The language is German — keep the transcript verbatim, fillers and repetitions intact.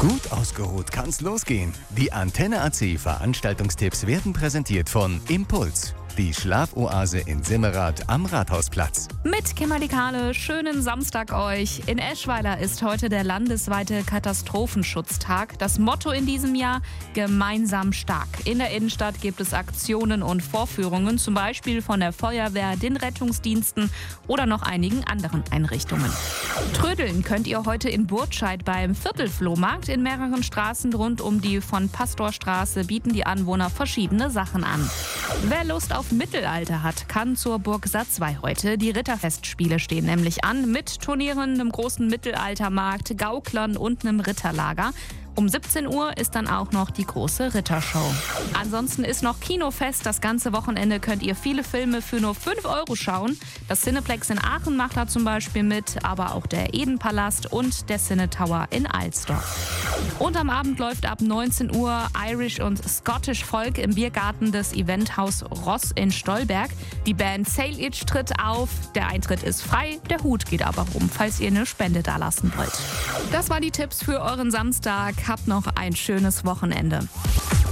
Gut ausgeruht kann's losgehen. Die Antenne A C Veranstaltungstipps werden präsentiert von Impuls, die Schlafoase in Simmerath am Rathausplatz. Mit Kimberly Kahle, schönen Samstag euch. In Eschweiler ist heute der landesweite Katastrophenschutztag. Das Motto in diesem Jahr: gemeinsam stark. In der Innenstadt gibt es Aktionen und Vorführungen, zum Beispiel von der Feuerwehr, den Rettungsdiensten oder noch einigen anderen Einrichtungen. Trödeln könnt ihr heute in Burtscheid beim Viertelflohmarkt. In mehreren Straßen rund um die von Pastorstraße bieten die Anwohner verschiedene Sachen an. Wer Lust auf Mittelalter hat, kann zur Burg Satzwey heute. Die Ritterfestspiele stehen nämlich an mit Turnieren, einem großen Mittelaltermarkt, Gauklern und einem Ritterlager. Um siebzehn Uhr ist dann auch noch die große Rittershow. Ansonsten ist noch Kinofest. Das ganze Wochenende könnt ihr viele Filme für nur fünf Euro schauen. Das Cineplex in Aachen macht da zum Beispiel mit, aber auch der Edenpalast und der Cine Tower in Alsdorf. Und am Abend läuft ab neunzehn Uhr Irish und Scottish Folk im Biergarten des Eventhaus Ross in Stolberg. Die Band Sail Itch tritt auf. Der Eintritt ist frei, der Hut geht aber rum, falls ihr eine Spende dalassen wollt. Das waren die Tipps für euren Samstag. Habt noch ein schönes Wochenende.